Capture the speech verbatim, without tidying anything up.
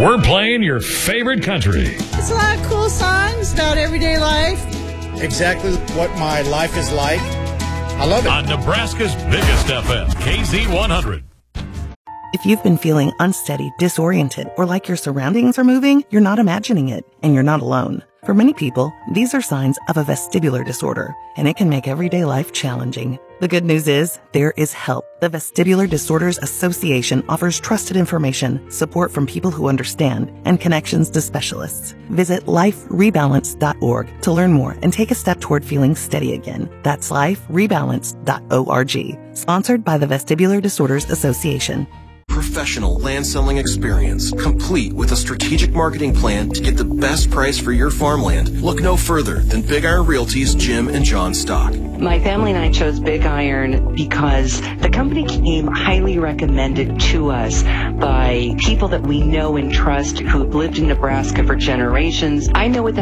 We're playing your favorite country. It's a lot of cool songs about everyday life. Exactly what my life is like. I love it. On Nebraska's biggest F M, K Z one hundred. If you've been feeling unsteady, disoriented, or like your surroundings are moving, you're not imagining it, and you're not alone. For many people, these are signs of a vestibular disorder, and it can make everyday life challenging. The good news is, there is help. The Vestibular Disorders Association offers trusted information, support from people who understand, and connections to specialists. Visit life rebalance dot org to learn more and take a step toward feeling steady again. That's life rebalance dot org. Sponsored by the Vestibular Disorders Association. Professional land selling experience, complete with a strategic marketing plan to get the best price for your farmland. Look no further than Big Iron Realty's Jim and John Stock. My family and I chose Big Iron because the company came highly recommended to us by people that we know and trust who've lived in Nebraska for generations. I know what